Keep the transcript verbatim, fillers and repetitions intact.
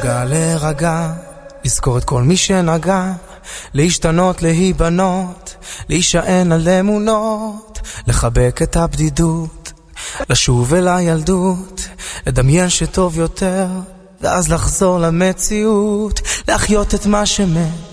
רגע לרגע, לזכור את כל מי שנגע, להשתנות, להיבנות, להישען על אמונות, לחבק את הבדידות, לשוב אל הילדות, לדמיין שטוב יותר, ואז לחזור למציאות, להחיות את מה שמת,